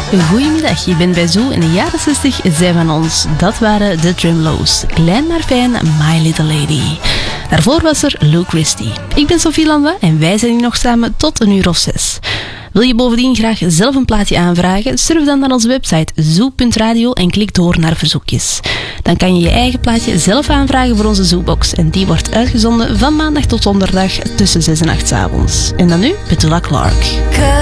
Goedemiddag, je bent bij Zoo in de jaren 60 zijn van ons. Dat waren de Tremolo's. Klein maar fijn, My Little Lady. Daarvoor was er Lou Christie. Ik ben Sophie Landa en wij zijn hier nog samen tot 6:00. Wil je bovendien graag zelf een plaatje aanvragen? Surf dan naar onze website zoo.radio en klik door naar verzoekjes. Dan kan je je eigen plaatje zelf aanvragen voor onze Zoobox. En die wordt uitgezonden van maandag tot donderdag tussen 6 en 8 's avonds. En dan nu Petula Clark.